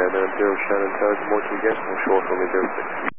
Shannon Tower, more to against, short from 06.